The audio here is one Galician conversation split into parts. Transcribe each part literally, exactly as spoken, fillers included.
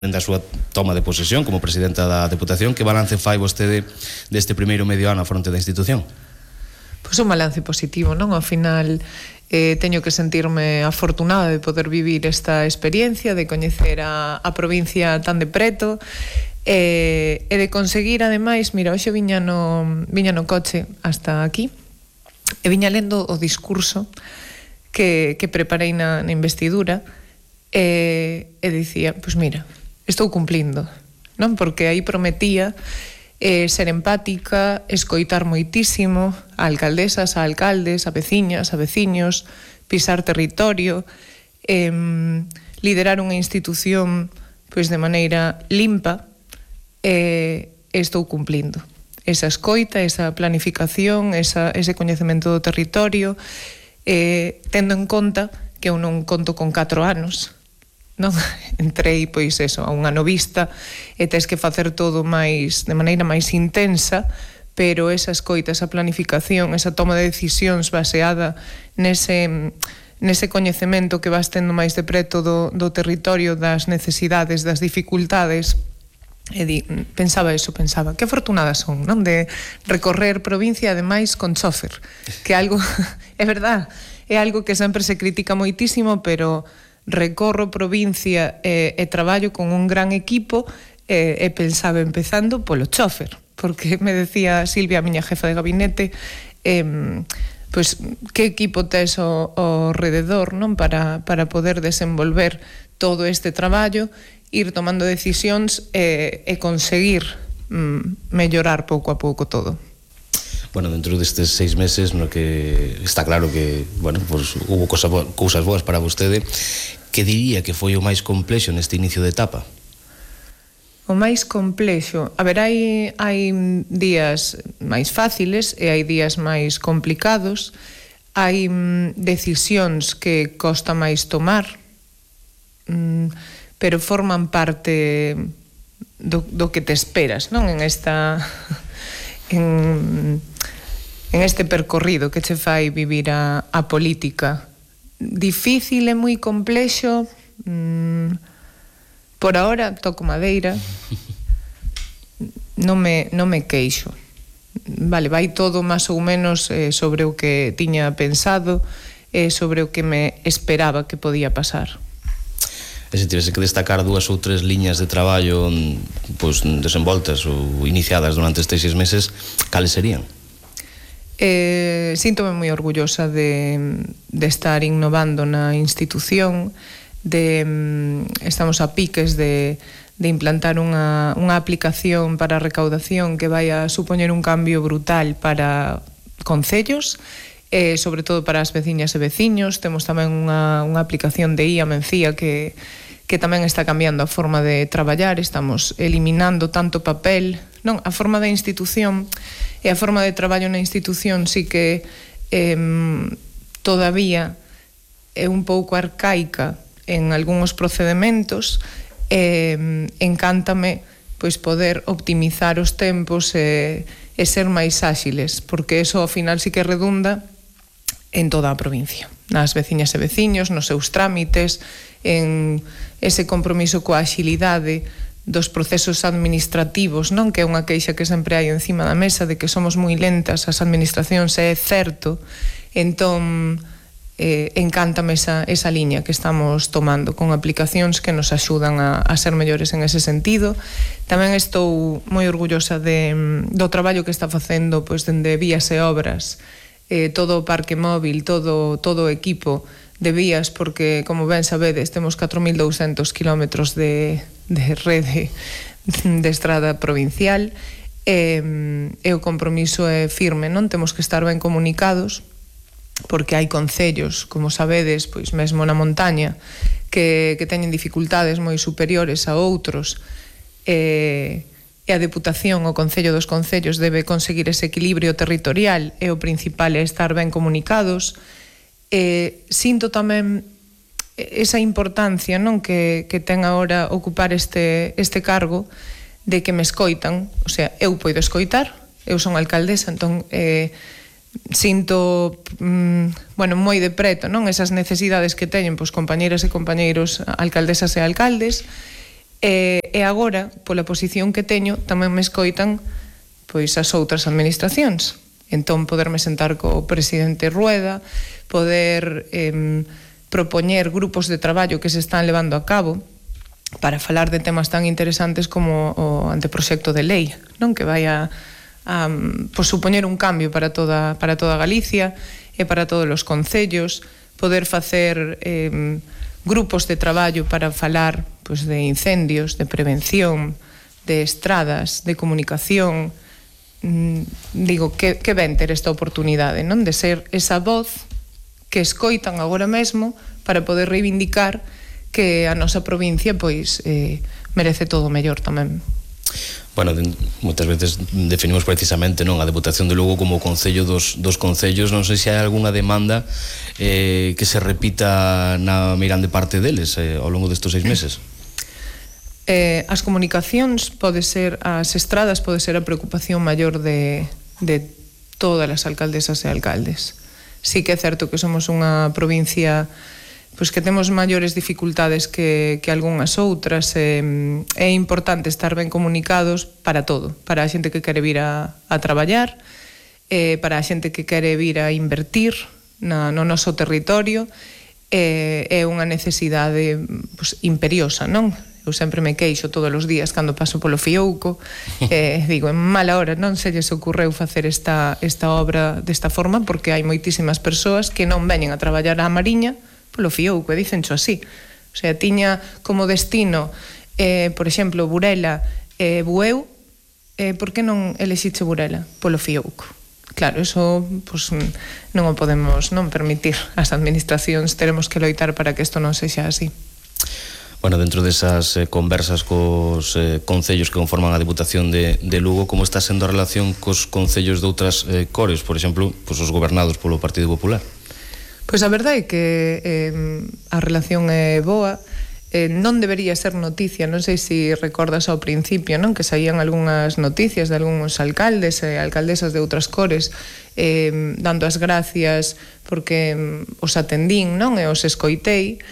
da súa toma de posesión como presidenta da Deputación. Que balance fai vostede deste primeiro medio ano a fronte da institución? Pois un balance positivo, non? Ao final eh, teño que sentirme afortunada de poder vivir esta experiencia, de coñecer a, a provincia tan de preto e, e de conseguir, ademais, mira, hoxe viña no, viña no coche hasta aquí e viña lendo o discurso que, que preparei na, na investidura e, e dicía, pois mira, estou cumplindo, non? Porque aí prometía eh, ser empática, escoitar moitísimo a alcaldesas, a alcaldes, a veciñas, a veciños, pisar territorio, eh, liderar unha institución pois de maneira limpa, e eh, estou cumplindo. Esa escoita, esa planificación, esa, ese coñecemento do territorio, eh, tendo en conta que eu non conto con catro anos, non? Entrei, pois, eso, a un ano vista e tes que facer todo máis, de maneira máis intensa, pero esa escoita, esa planificación, esa toma de decisións baseada nese, nese coñecemento que vas tendo máis de preto do, do territorio, das necesidades, das dificultades, e di, pensaba eso, pensaba, que afortunadas son, non? De recorrer provincia, ademais, con chofer, que algo, é verdad, é algo que sempre se critica moitísimo, pero recorro provincia e, e traballo con un gran equipo e, e pensaba empezando polo chofer, porque me decía Silvia, a miña jefa de gabinete, eh, pois que equipo tes ao, ao rededor, non? Para, para poder desenvolver todo este traballo, ir tomando decisións e, e conseguir mm, mellorar pouco a pouco todo. Bueno, dentro destes seis meses no que está claro que, bueno, pues, hubo cosa, cousas boas para vostede. Que diría que foi o máis complexo neste inicio de etapa? O máis complexo? A ver, hai, hai días máis fáciles e hai días máis complicados. Hai mm, decisións que costa máis tomar, mm, pero forman parte do, do que te esperas, non? En esta... en... en este percorrido que che fai vivir a, a política. Difícil e moi complexo, mm, por ahora toco madeira, non me, non me queixo. Vale, vai todo máis ou menos eh, sobre o que tiña pensado e eh, sobre o que me esperaba que podía pasar. E se tivese que destacar dúas ou tres liñas de traballo pois, desenvoltas ou iniciadas durante estes seis meses, cales serían? Eh, síntome moi orgullosa de, de estar innovando na institución, de, estamos a piques de, de implantar unha, unha aplicación para recaudación que vai a supoñer un cambio brutal para concellos, eh, sobre todo para as veciñas e veciños. Temos tamén unha, unha aplicación de I A Mencía que, que tamén está cambiando a forma de traballar, estamos eliminando tanto papel, non, a forma da institución e a forma de traballo na institución sí que eh, todavía é un pouco arcaica en algúns procedementos. Eh, encántame pois poder optimizar os tempos e, e ser máis áxiles, porque eso ao final sí que redunda en toda a provincia, nas veciñas e veciños, nos seus trámites, en ese compromiso coa axilidade dos procesos administrativos, non? Que é unha queixa que sempre hai encima da mesa de que somos moi lentas as administracións, é certo. Entón, eh, encántame esa, esa liña que estamos tomando con aplicacións que nos axudan a, a ser mellores en ese sentido. Tamén estou moi orgullosa de, do traballo que está facendo pois, dende Vías e Obras, eh, todo o parque móvil, todo, todo o equipo de vías, porque, como ben sabedes, temos catro mil douscentos kilómetros de, de rede de estrada provincial, e, e o compromiso é firme, non? Temos que estar ben comunicados, porque hai concellos, como sabedes, pois mesmo na montaña, que, que teñen dificultades moi superiores a outros, e, e a Deputación, o Concello dos Concellos, debe conseguir ese equilibrio territorial, e o principal é estar ben comunicados. Eh, sinto tamén esa importancia, non, que, que ten agora ocupar este, este cargo, de que me escoitan, o sea, eu poido escoitar, eu son alcaldesa, entón eh, sinto mm, bueno, moi de preto, non, esas necesidades que teñen pois compañeiras e compañeiros, alcaldesas e alcaldes, E, e agora, pola posición que teño, tamén me escoitan pois as outras administracións. Entón, poderme sentar co presidente Rueda, poder eh, propoñer grupos de traballo que se están levando a cabo para falar de temas tan interesantes como o anteproxecto de lei, non, que vai a, a pues, supoñer un cambio para toda, para toda Galicia e para todos os concellos, poder facer eh, grupos de traballo para falar pues, de incendios, de prevención, de estradas, de comunicación. Mm, digo, que, que ben ter esta oportunidade, non, de ser esa voz que escoitan agora mesmo para poder reivindicar que a nosa provincia pois eh, merece todo o mellor tamén. Bueno, moitas veces definimos precisamente non a Deputación de Lugo como o concello dos, dos concellos. Non sei se hai algunha demanda eh, que se repita na meirande parte deles eh, ao longo destes seis meses. Eh, as comunicacións pode ser, as estradas pode ser a preocupación maior de, de todas as alcaldesas e alcaldes. Sí que é certo que somos unha provincia pois que temos maiores dificultades que, que algunhas outras. É, é importante estar ben comunicados para todo, para a xente que quere vir a, a traballar, eh, para a xente que quere vir a invertir na, no noso territorio. Eh, é unha necesidade pois, imperiosa, non? Eu sempre me queixo todos os días cando paso polo Fiouco, eh, digo, en mala hora non se lles ocorreu facer esta, esta obra desta forma, porque hai moitísimas persoas que non veñen a traballar á Mariña polo Fiouco, e dicencho así. O sea, tiña como destino, eh, por exemplo, Burela e eh, Bueu, eh, por que non elixiche Burela? Polo Fiouco. Claro, eso pues, non o podemos non permitir. As administracións teremos que loitar para que isto non sexa así. Bueno, dentro desas eh, conversas cos eh, concellos que conforman a Deputación de, de Lugo, como está sendo a relación cos concellos de outras eh, cores, por exemplo, pues, os gobernados polo Partido Popular? Pois a verdade é que eh, a relación é boa. Eh, non debería ser noticia, non sei se recordas ao principio, non, que saían algunhas noticias de algúns alcaldes e alcaldesas de outras cores eh, dando as gracias porque eh, os atendín, non, e os escoitei.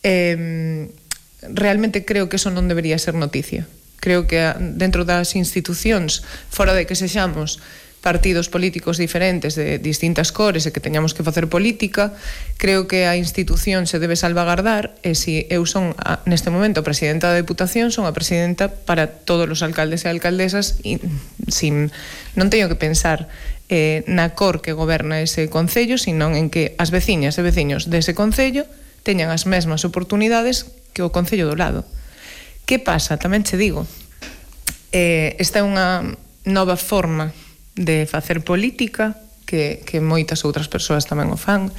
Eh, realmente creo que eso non debería ser noticia. Creo que dentro das institucións, fora de que sexamos partidos políticos diferentes de distintas cores e que teñamos que facer política, creo que a institución se debe salvagardar, e se eu son a, neste momento a presidenta da Deputación, son a presidenta para todos os alcaldes e alcaldesas, e sin, non teño que pensar eh, na cor que goberna ese concello, sino en que as veciñas e veciños dese concello teñan as mesmas oportunidades que o concello do lado. Que pasa? Tamén che digo, eh, esta é unha nova forma de facer política que, que moitas outras persoas tamén o fan,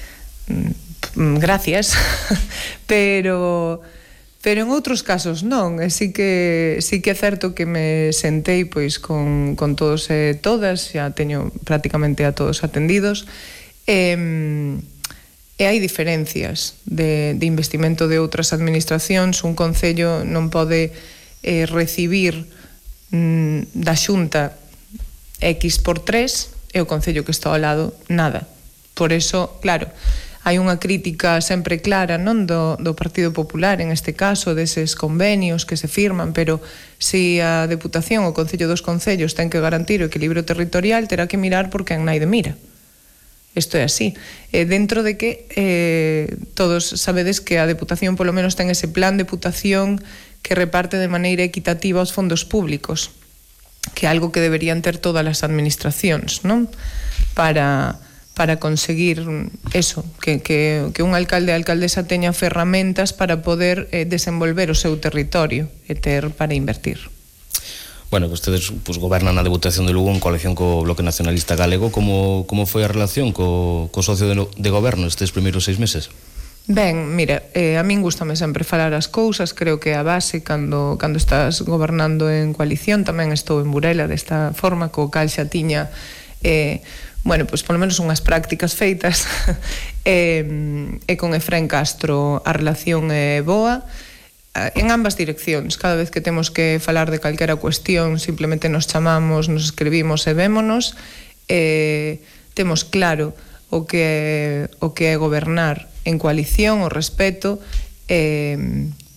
gracias, pero pero en outros casos non. E sí que, sí que é certo que me sentei pois con, con todos e todas, xa teño prácticamente a todos atendidos, e, e hai diferencias de, de investimento de outras administracións. Un concello non pode eh, recibir mm, da Xunta X por tres e o concello que está ao lado nada. Por eso, claro, hai unha crítica sempre clara, non, do, do Partido Popular en este caso, deses convenios que se firman, pero se a Deputación, o Concello dos Concellos, ten que garantir o equilibrio territorial, terá que mirar por quen naide mira. Isto é así. E dentro de que eh, todos sabedes que a Deputación polo menos ten ese plan de Deputación que reparte de maneira equitativa os fondos públicos, que é algo que deberían ter todas as administracións, non? Para, para conseguir eso, que, que, que un alcalde e alcaldesa teña ferramentas para poder eh, desenvolver o seu territorio e ter para invertir. Bueno, que ustedes pues, gobernan a Deputación de Lugo en coalición co Bloque Nacionalista Galego. Como, como foi a relación co, co socio de, de goberno estes primeiros seis meses? Ben, mira, eh, a min gustame sempre falar as cousas, creo que a base cando, cando estás gobernando en coalición. Tamén estou en Burela desta forma, co cal xa tiña eh, bueno, pois polo menos unhas prácticas feitas e, e con Efrén Castro a relación é boa en ambas direccións. Cada vez que temos que falar de calquera cuestión, simplemente nos chamamos, nos escribimos e vémonos. Eh, temos claro o que, o que é gobernar en coalición, o respeto, eh,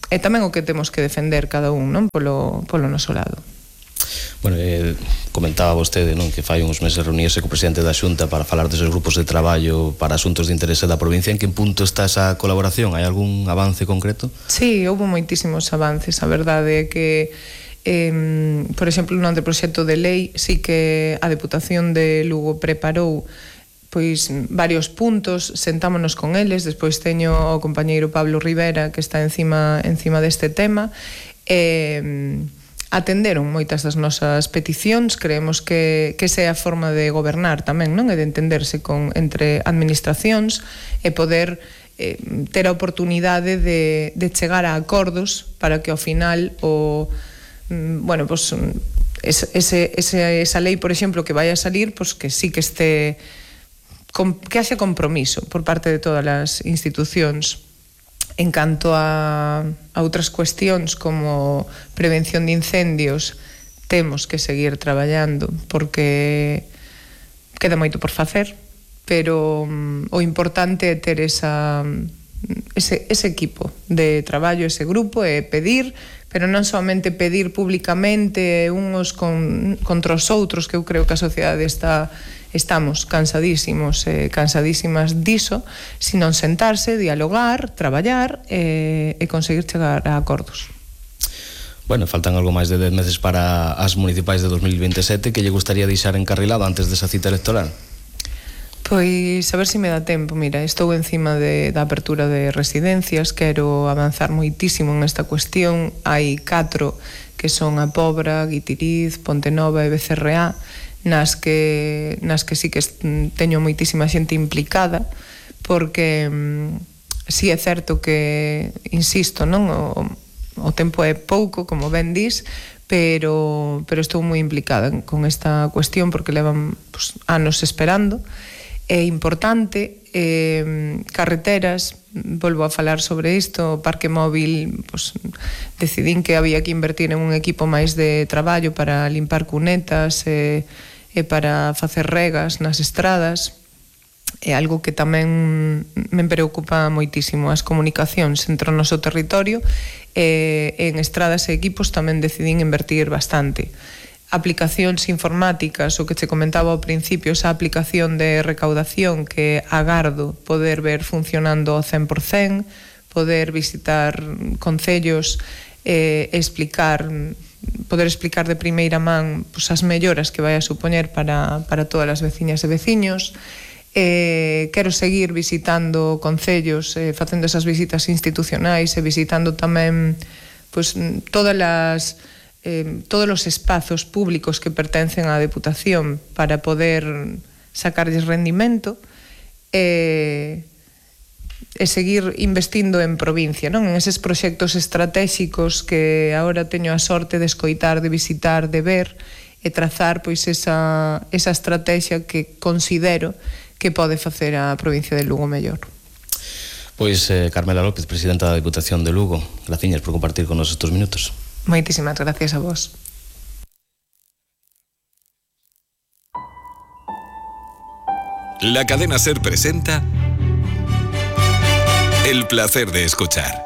e tamén o que temos que defender cada un, non, polo, polo noso lado. Bueno, eh, comentaba vostede, non, que fai uns meses reunirse co presidente da Xunta para falar deses grupos de traballo para asuntos de interese da provincia. En que punto está esa colaboración? Hai algún avance concreto? Sí, houve moitísimos avances. A verdade é que eh, por exemplo, no anteproxecto de lei sí que a Deputación de Lugo preparou pois varios puntos, sentámonos con eles, despois teño o compañeiro Pablo Rivera que está encima encima deste tema, e eh, atenderon moitas das nosas peticións. Creemos que, que esa é a forma de gobernar tamén, non? E de entenderse con, entre administracións e poder eh, ter a oportunidade de, de chegar a acordos para que ao final o, bueno, pues, ese, ese, esa lei, por exemplo, que vai a salir, pues que sí que este que haxe compromiso por parte de todas as institucións. En canto a, a outras cuestións como prevención de incendios, temos que seguir traballando porque queda moito por facer, pero um, o importante é ter esa, ese, ese equipo de traballo, ese grupo, e pedir, pero non somente pedir públicamente uns con, contra os outros, que eu creo que a sociedade está estamos cansadísimos e eh, cansadísimas diso, sino sentarse, dialogar, traballar e, e conseguir chegar a acordos. Bueno, faltan algo máis de dez meses para as municipais de dos mil veintesete. Que lle gustaría deixar encarrilado antes desa cita electoral? Pois a ver se me dá tempo. Mira, estou encima de, da apertura de residencias, quero avanzar moitísimo en esta cuestión. Hai catro que son a Pobra, Guitiriz, Pontenova e Becerreá, nas que, nas que sí que teño moitísima xente implicada, porque sí é certo que, insisto, non, o, o tempo é pouco, como ben dis, pero, pero estou moi implicada con esta cuestión porque levan pues, anos esperando. É importante, eh, carreteras, volvo a falar sobre isto, o parque móvil, pues, decidín que había que invertir en un equipo máis de traballo para limpar cunetas e, e para facer regas nas estradas. É algo que tamén me preocupa moitísimo, as comunicacións entre o noso territorio, e en estradas e equipos tamén decidín invertir bastante. Aplicacións informáticas, o que che comentaba ao principio, esa aplicación de recaudación que agardo poder ver funcionando ao cen por cen, poder visitar concellos e eh, explicar, poder explicar de primeira man pues, as melloras que vai a supoñer para, para todas as veciñas e veciños. Eh, quero seguir visitando concellos, eh, facendo esas visitas institucionais e visitando tamén pues, todas as Eh, todos os espazos públicos que pertencen á Deputación para poder sacarlles rendimento e, e seguir investindo en provincia, non? En eses proxectos estratégicos que agora teño a sorte de escoitar, de visitar, de ver e trazar pois esa, esa estrategia que considero que pode facer a provincia de Lugo mellor. Pois eh, Carmela López, presidenta da Deputación de Lugo, graciñas por compartir con nos estes minutos. Moitísimas gracias a vos. La cadena SER presenta El placer de escuchar.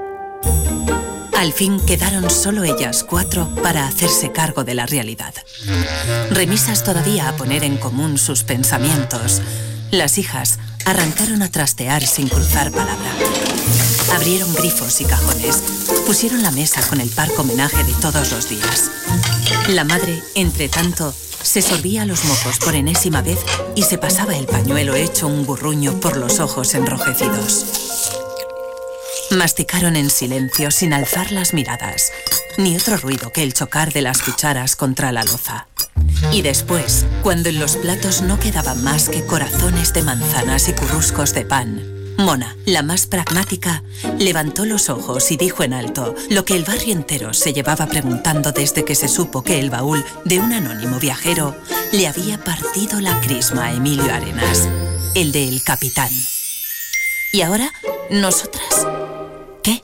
Al fin quedaron solo ellas cuatro para hacerse cargo de la realidad. Remisas todavía a poner en común sus pensamientos, las hijas arrancaron a trastear sin cruzar palabra. Abrieron grifos y cajones, pusieron la mesa con el parco homenaje de todos los días. La madre, entre tanto, se sorbía los mocos por enésima vez y se pasaba el pañuelo hecho un burruño por los ojos enrojecidos. Masticaron en silencio sin alzar las miradas, ni otro ruido que el chocar de las cucharas contra la loza. Y después, cuando en los platos no quedaban más que corazones de manzanas y curruscos de pan, Mona, la más pragmática, levantó los ojos y dijo en alto lo que el barrio entero se llevaba preguntando desde que se supo que el baúl de un anónimo viajero le había partido la crisma a Emilio Arenas, el de El Capitán. ¿Y ahora, nosotras? ¿Qué?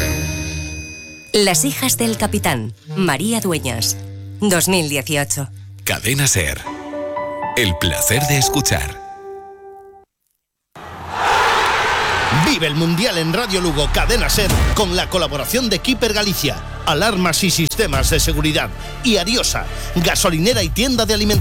Las hijas del Capitán, María Dueñas, dos mil dieciocho. Cadena SER. El placer de escuchar. Vive el Mundial en Radio Lugo Cadena Ser con la colaboración de Keeper Galicia, Alarmas y Sistemas de Seguridad y Ariosa, gasolinera y tienda de alimentación.